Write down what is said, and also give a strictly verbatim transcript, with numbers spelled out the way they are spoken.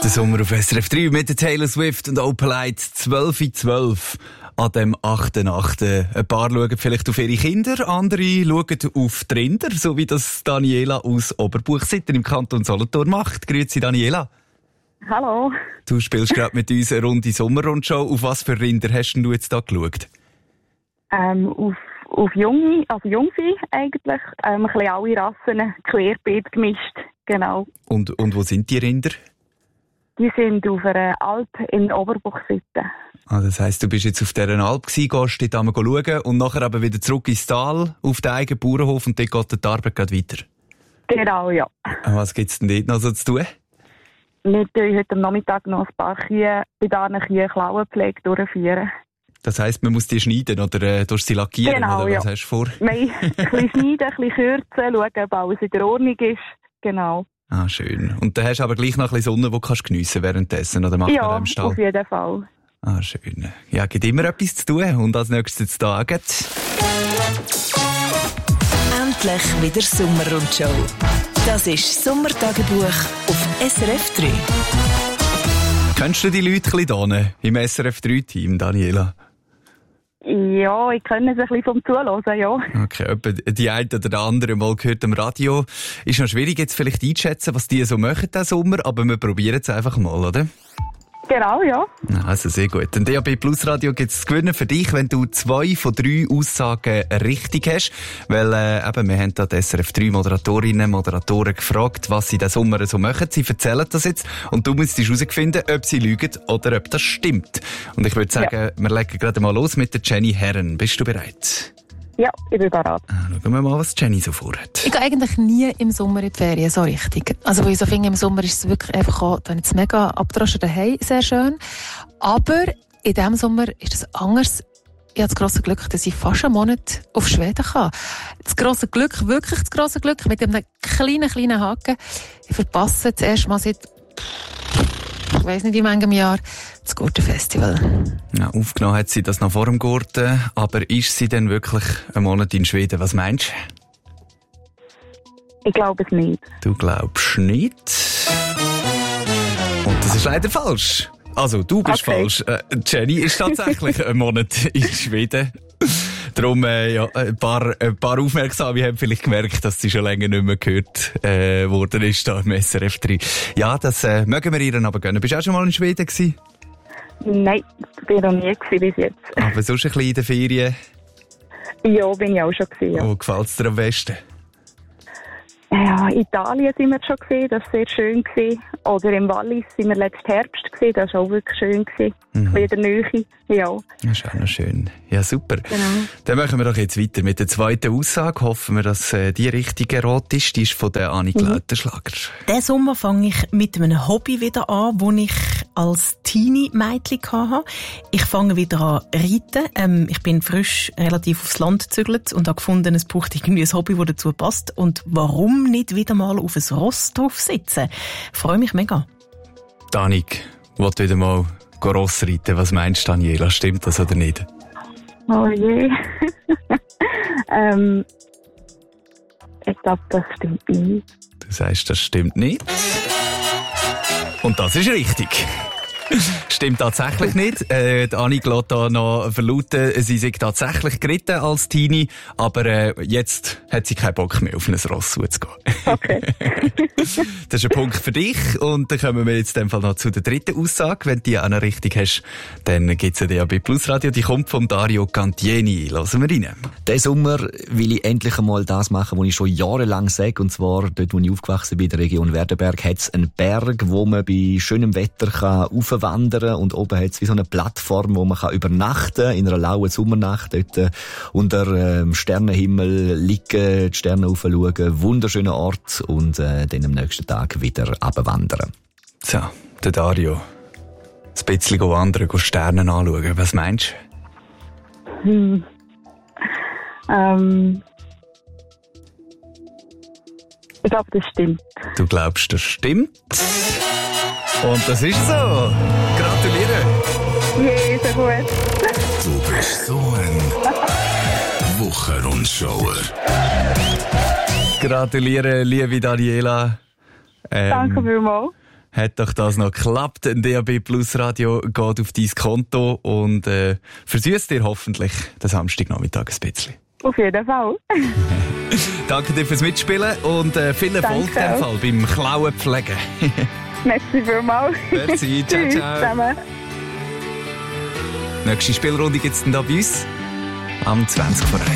Der Sommer auf S R F drei mit der Taylor Swift und Opalite zwölf Uhr zwölf an dem achten achten Ein paar schauen vielleicht auf ihre Kinder, andere schauen auf die Rinder, so wie das Daniela aus Oberbuchsitten im Kanton Solothurn macht. Grüezi Daniela. Hallo. Du spielst gerade mit uns eine Runde Sommerrundschau. Auf was für Rinder hast du jetzt da geschaut? Ähm, auf, auf Junge, also Jungvieh eigentlich. Ähm, ein bisschen alle Rassen querbeet gemischt, genau. Und, und wo sind die Rinder? Die sind auf einer Alp in Oberbuchsitten. Ah, das heisst, du bist jetzt auf dieser Alp gewesen, gehst dort einmal schauen und nachher aber wieder zurück ins Tal, auf den eigenen Bauernhof und dort geht die Arbeit gerade weiter? Genau, ja. Was gibt es denn dort noch so zu tun? Wir tun heute am Nachmittag noch ein paar Kühe, bei diesen Kühen Klauenpflege durchführen. Das heisst, man muss die schneiden oder äh, durch sie lackieren? Genau, oder was ja. hast du vor? Nein, ein bisschen schneiden, ein bisschen kürzen, schauen, ob alles in der Ordnung ist. Genau. Ah, schön. Und dann hast du aber gleich noch ein bisschen Sonne, die du geniessen währenddessen, oder macht ja, man im Stall? Ja, auf jeden Fall. Ah, schön. Ja, gibt immer etwas zu tun. Und als nächstes Tag endlich wieder Sommerrundschau. Das ist Sommertagebuch auf S R F drei. Kennst du die Leute ein bisschen hier im S R F drei Team, Daniela? Ja, ich kenne es ein bisschen vom Zuhören, ja. Okay, etwa die eine oder die andere mal gehört am Radio. Ist noch schwierig jetzt vielleicht einzuschätzen, was die so machen diesen Sommer, aber wir probieren es einfach mal, oder? Genau, ja. Also sehr gut. Ein D A B Plus Radio gibt es zu gewinnen für dich, wenn du zwei von drei Aussagen richtig hast. Weil äh, eben, wir haben da die S R F drei Moderatorinnen und Moderatoren gefragt, was sie diesen Sommer so machen. Sie erzählen das jetzt und du musst herausfinden, ob sie lügen oder ob das stimmt. Und ich würde sagen, ja. wir legen gerade mal los mit der Jenny Herren. Bist du bereit? Ja, ich bin bereit. Ah, schauen wir mal, was Jenny so vorhat. Ich gehe eigentlich nie im Sommer in die Ferien, so richtig. Also, weil ich so finde, im Sommer ist es wirklich einfach auch, da ist es mega abgedroschen daheim, sehr schön. Aber in diesem Sommer ist es anders. Ich habe das grosse Glück, dass ich fast einen Monat auf Schweden kann. Das grosse Glück, wirklich das grosse Glück, mit einem kleinen, kleinen Haken. Ich verpasse das erste Mal seit, ich weiss nicht wie manchem Jahr, das Gurtenfestival. Ja, aufgenommen hat sie das noch vor dem Gurten, aber ist sie denn wirklich einen Monat in Schweden? Was meinst du? Ich glaube es nicht. Du glaubst nicht? Und das ist leider falsch. Also, du bist okay. falsch. Äh, Jenny ist tatsächlich einen Monat in Schweden. Darum, äh, ja, ein paar, ein paar Aufmerksame haben vielleicht gemerkt, dass sie schon länger nicht mehr gehört äh, worden ist, da im S R F drei. Ja, das äh, mögen wir ihr aber gönnen. Bist du auch schon mal in Schweden gewesen? Nein, ich war noch nie bis jetzt. Aber sonst ein bisschen in den Ferien? Ja, bin ich auch schon gewesen, ja. Wo gefällt es dir am besten? Ja, in Italien sind wir schon gesehen, das war sehr schön gewesen. Oder im Wallis sind wir letzten Herbst gesehen, das war auch wirklich schön gewesen. Mhm. In der Nähe, ja. Das ist auch noch schön. Ja, super. Genau. Dann machen wir doch jetzt weiter mit der zweiten Aussage. Hoffen wir, dass äh, die richtige rot ist. Die ist von der Annik mhm. Lautenschlager. Diesen Sommer fange ich mit einem Hobby wieder an, das ich als Teenie-Mädchen hatte. Ich fange wieder an reiten. Ähm, ich bin frisch relativ aufs Land gezügelt und habe gefunden, es braucht irgendwie ein Hobby, das dazu passt. Und warum nicht wieder mal auf ein Ross drauf sitzen? Ich freue mich mega. Danik, will wieder mal Ross reiten. Was meinst du, Daniela? Stimmt das oder nicht? Oh je. ähm, ich glaube, das stimmt nicht. Du sagst, das stimmt nicht. Und das ist richtig. Stimmt tatsächlich nicht. Äh, die Annik lässt da noch verlauten, sie sei tatsächlich geritten als Teenie, aber äh, jetzt hat sie keinen Bock mehr, auf ein Ross zuzugehen. Okay. Das ist ein Punkt für dich. Und dann kommen wir jetzt in dem Fall noch zu der dritten Aussage. Wenn du die auch noch richtig hast, dann gibt es ein D A B Plus Radio. Die kommt von Dario Cantieni. Hören wir rein. Diesen Sommer will ich endlich einmal das machen, was ich schon jahrelang sage. Und zwar, dort, wo ich aufgewachsen bin, in der Region Werdenberg, hat es einen Berg, wo man bei schönem Wetter kann wandern und oben hat es wie so eine Plattform, wo man kann übernachten kann, in einer lauen Sommernacht dort äh, unter ähm, Sternenhimmel liegen, die Sterne aufschauen, wunderschöner Ort und äh, dann am nächsten Tag wieder abwandern. So, der Dario. Ein bisschen wandern, Sterne anschauen. Was meinst du? Hm. Ähm. Ich glaube, das stimmt. Du glaubst, das stimmt? Und das ist so. Gratuliere. Je, sehr gut. Du bist so ein Wochenrundschauer. Gratuliere, liebe Daniela. Ähm, Danke vielmals. Hat doch das noch geklappt. Ein D A B Plus Radio geht auf dein Konto und äh, versüßt dir hoffentlich den Samstagnachmittag ein bisschen. Auf jeden Fall. Danke dir fürs Mitspielen und äh, viel Erfolg in dem Fall beim Klauen pflegen. Merci vielmals. Merci, ciao, Tschüss ciao. zusammen. Nächste Spielrunde gibt es dann da bei uns am zwanzig vor eins.